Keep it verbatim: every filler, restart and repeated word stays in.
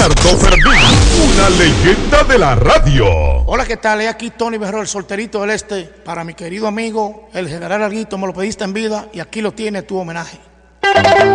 Ricardo Fermín, una leyenda de la radio. Hola, ¿qué tal? Es aquí Tony Berro, el solterito del este. Para mi querido amigo, el general Alguito, me lo pediste en vida y aquí lo tiene tu homenaje.